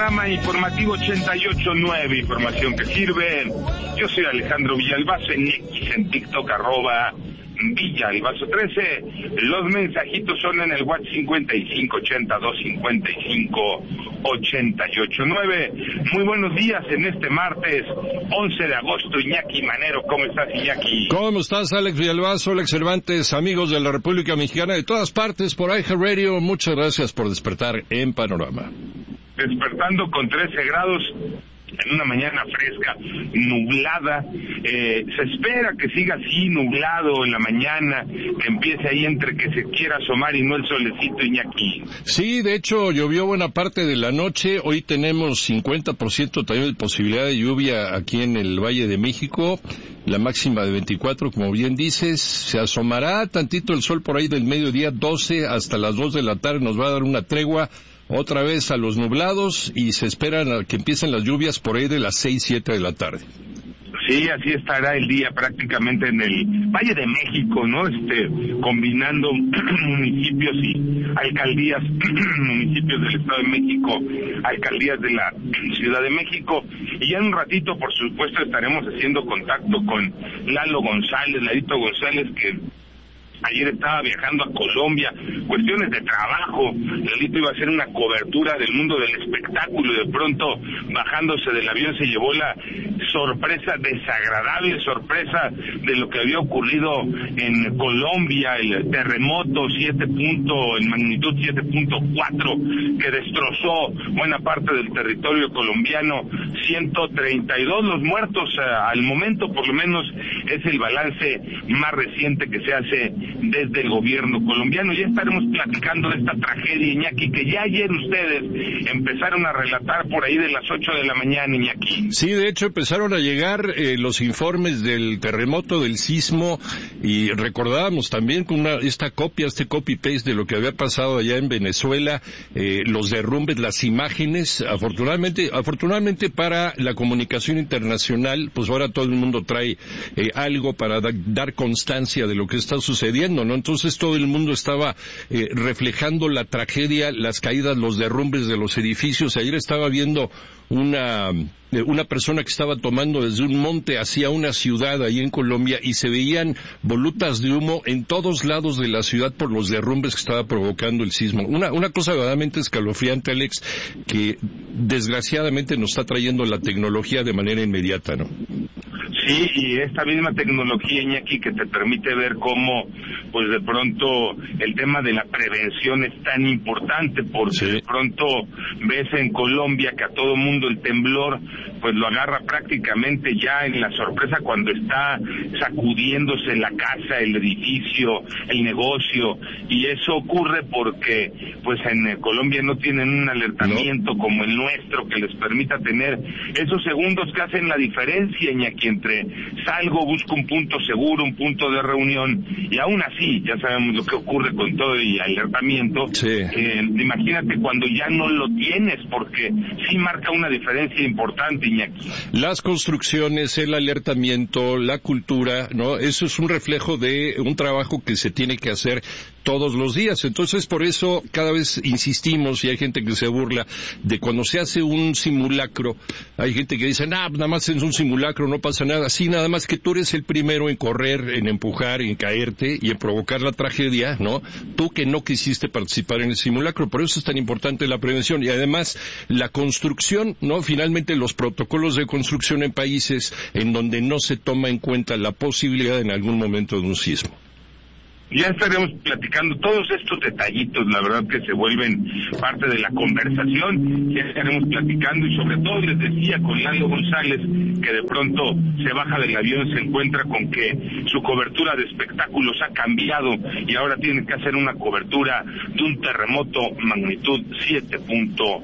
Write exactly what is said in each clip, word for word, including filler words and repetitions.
Panorama Informativo ochenta y ocho punto nueve, información que sirve. Yo soy Alejandro Villalbazo, en X, en TikTok, arroba Villalbazo trece. Los mensajitos son en el WhatsApp cincuenta y cinco ochenta y dos cincuenta y cinco ochenta y ocho nueve. Muy buenos días en este martes once de agosto. Iñaki Manero, ¿cómo estás, Iñaki? ¿Cómo estás, Alex Villalbazo, Alex Cervantes, amigos de la República Mexicana de todas partes por iHeartRadio? Muchas gracias por despertar en Panorama. Despertando con trece grados en una mañana fresca, nublada. Eh, se espera que siga así, nublado en la mañana, que empiece ahí entre que se quiera asomar y no el solecito, Iñaki. Sí, de hecho llovió buena parte de la noche. Hoy tenemos cincuenta por ciento también de posibilidad de lluvia aquí en el Valle de México, la máxima de veinticuatro, como bien dices. Se asomará tantito el sol por ahí del mediodía, doce hasta las dos de la tarde, nos va a dar una tregua otra vez a los nublados y se esperan que empiecen las lluvias por ahí de las seis, siete de la tarde. Sí, así estará el día prácticamente en el Valle de México, ¿no? Este, combinando municipios y alcaldías, municipios del Estado de México, alcaldías de la Ciudad de México. Y ya en un ratito, por supuesto, estaremos haciendo contacto con Lalo González, Lalito González, que ayer estaba viajando a Colombia, cuestiones de trabajo. Lalito iba a hacer una cobertura del mundo del espectáculo y de pronto, bajándose del avión, se llevó la sorpresa, desagradable sorpresa de lo que había ocurrido en Colombia, el terremoto siete punto, en magnitud siete punto cuatro, que destrozó buena parte del territorio colombiano. ciento treinta y dos los muertos eh, al momento, por lo menos es el balance más reciente que se hace desde el gobierno colombiano. Ya estaremos platicando de esta tragedia, Iñaki, que ya ayer ustedes empezaron a relatar por ahí de las ocho de la mañana, Iñaki. Sí, de hecho empezaron a llegar eh, los informes del terremoto, del sismo, y recordábamos también con una, esta copia, este copy-paste de lo que había pasado allá en Venezuela, eh, los derrumbes, las imágenes. Afortunadamente, afortunadamente para la comunicación internacional, pues ahora todo el mundo trae eh, algo para da, dar constancia de lo que está sucediendo, ¿no? Entonces todo el mundo estaba eh, reflejando la tragedia, las caídas, los derrumbes de los edificios. Ayer estaba viendo una una persona que estaba tomando desde un monte hacia una ciudad ahí en Colombia y se veían volutas de humo en todos lados de la ciudad por los derrumbes que estaba provocando el sismo. Una, una cosa verdaderamente escalofriante, Alex, que desgraciadamente nos está trayendo la tecnología de manera inmediata, ¿no? Sí, y esta misma tecnología, Iñaki, que te permite ver cómo, pues de pronto, el tema de la prevención es tan importante, porque sí, de pronto ves en Colombia que a todo mundo el temblor, pues lo agarra prácticamente ya en la sorpresa cuando está sacudiéndose la casa, el edificio, el negocio, y eso ocurre porque, pues en Colombia no tienen un alertamiento no. como el nuestro que les permita tener esos segundos que hacen la diferencia, Iñaki, entre salgo, busco un punto seguro, un punto de reunión, y aún así, ya sabemos lo que ocurre con todo el alertamiento. Sí. Eh, imagínate cuando ya no lo tienes, porque sí marca una diferencia importante, Iñaki. Las construcciones, el alertamiento, la cultura, ¿no? Eso es un reflejo de un trabajo que se tiene que hacer todos los días. Entonces, por eso cada vez insistimos, y hay gente que se burla de cuando se hace un simulacro. Hay gente que dice, nah, nada más es un simulacro, no pasa nada. Sí, nada más que tú eres el primero en correr, en empujar, en caerte y en provocar la tragedia, ¿no? Tú que no quisiste participar en el simulacro. Por eso es tan importante la prevención. Y además, la construcción, ¿no? Finalmente, los protocolos de construcción en países en donde no se toma en cuenta la posibilidad en algún momento de un sismo. Ya estaremos platicando todos estos detallitos, la verdad que se vuelven parte de la conversación. Ya estaremos platicando y sobre todo les decía con Lalo González que de pronto se baja del avión y se encuentra con que su cobertura de espectáculos ha cambiado y ahora tiene que hacer una cobertura de un terremoto magnitud siete punto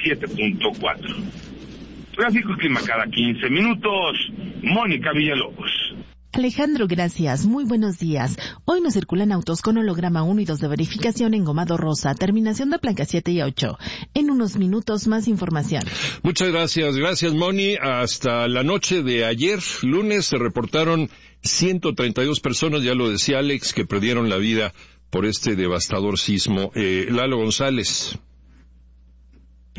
cuatro. Tráfico y clima cada quince minutos. Mónica Villalobos. Alejandro, gracias. Muy buenos días. Hoy nos circulan autos con holograma uno y dos de verificación en Gomado Rosa, terminación de placa siete y ocho. En unos minutos más información. Muchas gracias. Gracias, Moni. Hasta la noche de ayer, lunes, se reportaron ciento treinta y dos personas, ya lo decía Alex, que perdieron la vida por este devastador sismo. Eh, Lalo González.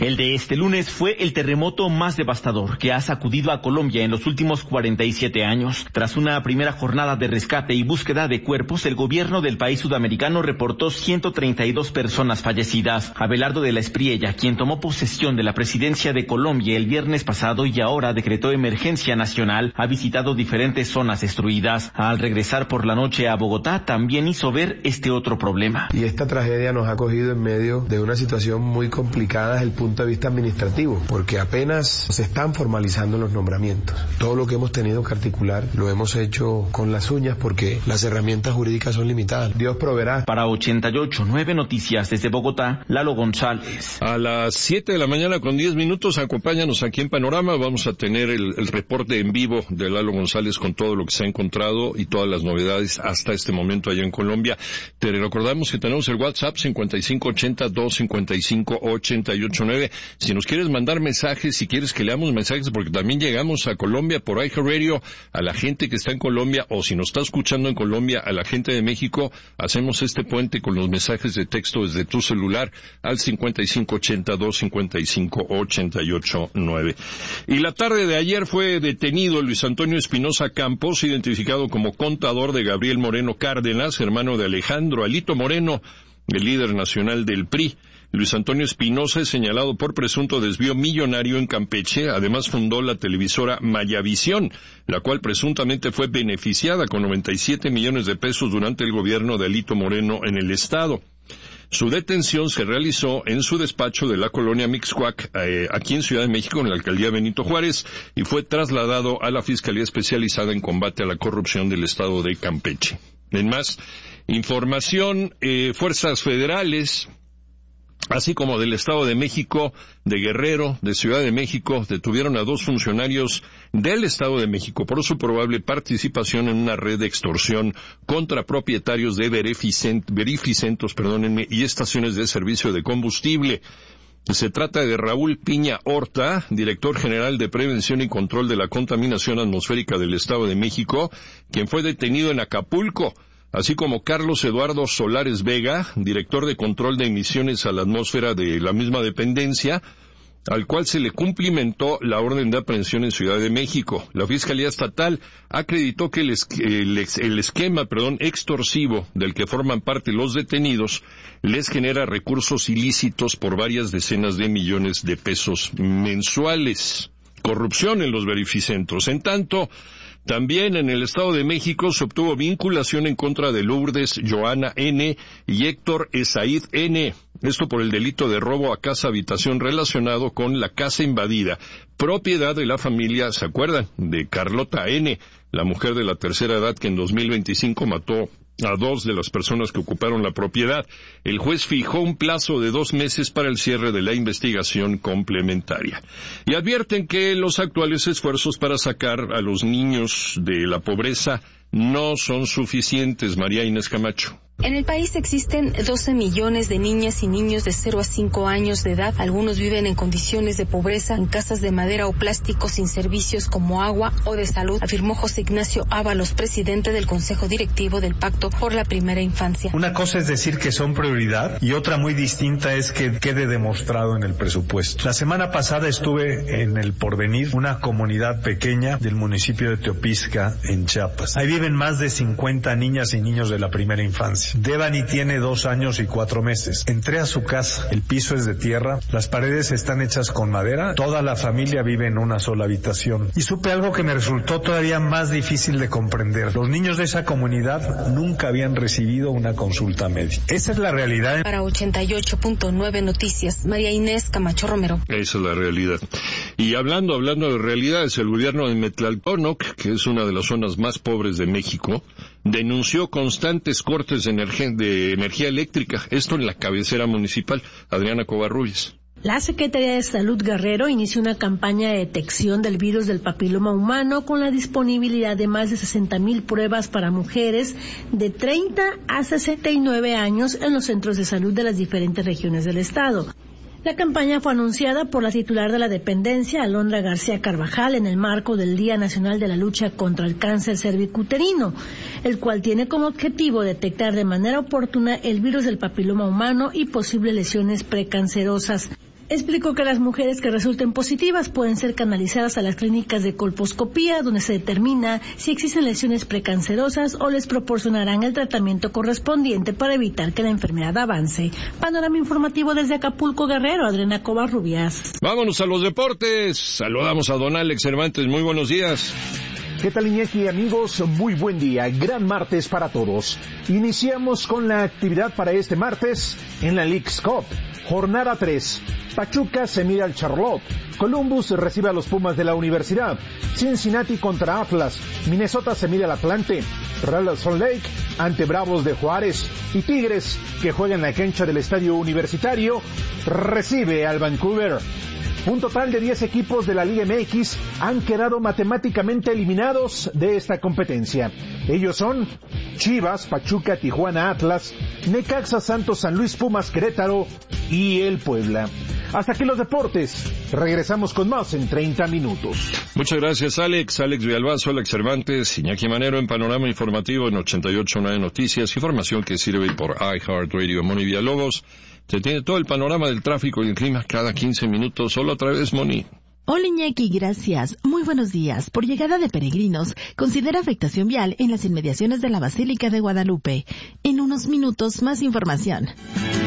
El de este lunes fue el terremoto más devastador que ha sacudido a Colombia en los últimos cuarenta y siete años. Tras una primera jornada de rescate y búsqueda de cuerpos, el gobierno del país sudamericano reportó ciento treinta y dos personas fallecidas. Abelardo de la Espriella, quien tomó posesión de la presidencia de Colombia el viernes pasado y ahora decretó emergencia nacional, ha visitado diferentes zonas destruidas. Al regresar por la noche a Bogotá, también hizo ver este otro problema. Y esta tragedia nos ha cogido en medio de una situación muy complicada desde el punto de vista administrativo, porque apenas se están formalizando los nombramientos. Todo lo que hemos tenido que articular lo hemos hecho con las uñas porque las herramientas jurídicas son limitadas. Dios proveerá. Para ochenta y ocho punto nueve Noticias desde Bogotá, Lalo González. A las siete de la mañana con diez minutos, acompáñanos aquí en Panorama. Vamos a tener el, el reporte en vivo de Lalo González con todo lo que se ha encontrado y todas las novedades hasta este momento allá en Colombia. Te recordamos que tenemos el WhatsApp cincuenta y cinco ochenta, dos cincuenta y cinco, ochenta y ocho nueve. Si nos quieres mandar mensajes, si quieres que leamos mensajes, porque también llegamos a Colombia por iHeartRadio, a la gente que está en Colombia, o si nos está escuchando en Colombia, a la gente de México, hacemos este puente con los mensajes de texto desde tu celular al cincuenta y cinco ochenta, dos cincuenta y cinco, ochenta y ocho nueve. Y la tarde de ayer fue detenido Luis Antonio Espinosa Campos, identificado como contador de Gabriel Moreno Cárdenas, hermano de Alejandro Alito Moreno, el líder nacional del P R I. Luis Antonio Espinosa es señalado por presunto desvío millonario en Campeche. Además fundó la televisora Mayavisión, la cual presuntamente fue beneficiada con noventa y siete millones de pesos durante el gobierno de Alito Moreno en el estado. Su detención se realizó en su despacho de la colonia Mixcoac, eh, aquí en Ciudad de México, en la alcaldía Benito Juárez, y fue trasladado a la Fiscalía Especializada en Combate a la Corrupción del estado de Campeche. En más información, eh, fuerzas federales, así como del Estado de México, de Guerrero, de Ciudad de México, detuvieron a dos funcionarios del Estado de México por su probable participación en una red de extorsión contra propietarios de verificent, verificentos, perdónenme, y estaciones de servicio de combustible. Se trata de Raúl Piña Horta, director general de Prevención y Control de la Contaminación Atmosférica del Estado de México, quien fue detenido en Acapulco, así como Carlos Eduardo Solares Vega, director de control de emisiones a la atmósfera de la misma dependencia, al cual se le cumplimentó la orden de aprehensión en Ciudad de México. La Fiscalía Estatal acreditó que el, es, el, el esquema perdón, extorsivo del que forman parte los detenidos les genera recursos ilícitos por varias decenas de millones de pesos mensuales. Corrupción en los verificentros. En tanto, también en el Estado de México se obtuvo vinculación en contra de Lourdes Joana N. y Héctor Esaid N., esto por el delito de robo a casa habitación relacionado con la casa invadida, propiedad de la familia, ¿se acuerdan?, de Carlota N., la mujer de la tercera edad que en dos mil veinticinco mató a dos de las personas que ocuparon la propiedad. El juez fijó un plazo de dos meses para el cierre de la investigación complementaria. Y advierten que los actuales esfuerzos para sacar a los niños de la pobreza no son suficientes. María Inés Camacho. En el país existen doce millones de niñas y niños de cero a cinco años de edad. Algunos viven en condiciones de pobreza, en casas de madera o plástico sin servicios como agua o de salud, afirmó José Ignacio Ábalos, presidente del Consejo Directivo del Pacto por la Primera Infancia. Una cosa es decir que son prioridad y otra muy distinta es que quede demostrado en el presupuesto. La semana pasada estuve en el Porvenir, una comunidad pequeña del municipio de Teopisca, en Chiapas. Ahí viven más de cincuenta niñas y niños de la primera infancia. Devani tiene dos años y cuatro meses. Entré a su casa, el piso es de tierra, las paredes están hechas con madera, toda la familia vive en una sola habitación. Y supe algo que me resultó todavía más difícil de comprender. Los niños de esa comunidad nunca habían recibido una consulta médica. Esa es la realidad. Para ochenta y ocho punto nueve Noticias, María Inés Camacho Romero. Esa es la realidad. Y hablando, hablando de realidades, el gobierno de Metlaltónoc, que es una de las zonas más pobres de México, denunció constantes cortes de energía, de energía eléctrica, esto en la cabecera municipal. Adriana Covarrubias. La Secretaría de Salud Guerrero inició una campaña de detección del virus del papiloma humano con la disponibilidad de más de sesenta mil pruebas para mujeres de treinta a sesenta y nueve años en los centros de salud de las diferentes regiones del estado. La campaña fue anunciada por la titular de la dependencia, Alondra García Carvajal, en el marco del Día Nacional de la Lucha contra el Cáncer Cervicuterino, el cual tiene como objetivo detectar de manera oportuna el virus del papiloma humano y posibles lesiones precancerosas. Explicó que las mujeres que resulten positivas pueden ser canalizadas a las clínicas de colposcopía, donde se determina si existen lesiones precancerosas o les proporcionarán el tratamiento correspondiente para evitar que la enfermedad avance. Panorama informativo desde Acapulco, Guerrero, Adriana Covarrubias. Vámonos a los deportes. Saludamos a don Alex Cervantes. Muy buenos días. ¿Qué tal, Iñaki, amigos? Muy buen día. Gran martes para todos. Iniciamos con la actividad para este martes en la Leagues Cup. Jornada tres. Pachuca se mide al Charlotte. Columbus recibe a los Pumas de la Universidad. Cincinnati contra Atlas. Minnesota se mide al Atlante. Real Salt Lake ante Bravos de Juárez. Y Tigres, que juega en la cancha del Estadio Universitario, recibe al Vancouver. Un total de diez equipos de la Liga M X han quedado matemáticamente eliminados de esta competencia. Ellos son Chivas, Pachuca, Tijuana, Atlas, Necaxa, Santos, San Luis, Pumas, Querétaro y el Puebla. Hasta aquí los deportes. Regresamos con más en treinta minutos. Muchas gracias, Alex. Alex Villalbazo, Alex Cervantes, Iñaki Manero en Panorama Informativo en ochenta y ocho punto nueve Noticias. Información que sirve por iHeartRadio. Moni Villalobos. Se tiene todo el panorama del tráfico y el clima cada quince minutos. Solo otra vez, Moni. Hola, Iñaki, gracias. Muy buenos días. Por llegada de peregrinos, considera afectación vial en las inmediaciones de la Basílica de Guadalupe. En unos minutos, más información.